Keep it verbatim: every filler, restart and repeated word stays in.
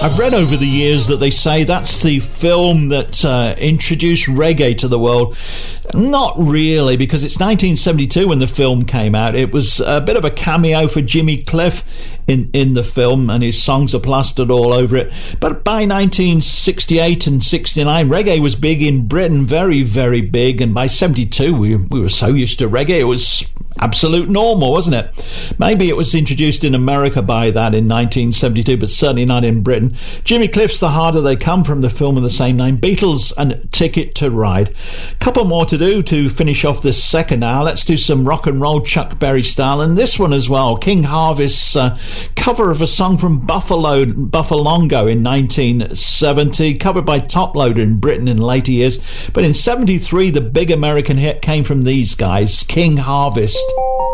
I've read over the years that they say that's the film that uh, introduced reggae to the world. Not really, because it's nineteen seventy-two when the film came out. It was a bit of a cameo for Jimmy Cliff in, in the film, and his songs are plastered all over it. But by nineteen sixty-eight and sixty-nine, reggae was big in Britain, very, very big. And by seventy-two, we, we were so used to reggae, it was absolute normal, wasn't it? Maybe it was introduced in America by that in nineteen seventy-two, but certainly not in Britain. Jimmy Cliff's The Harder They Come from the film of the same name, Beatles and Ticket to Ride. Couple more to do to finish off this second hour. Let's do some rock and roll Chuck Berry style, and this one as well, King Harvest's uh, cover of a song from Buffalo Buffalongo in nineteen seventy, covered by Top Loader in Britain in later years. But in seventy-three, the big American hit came from these guys, King Harvest.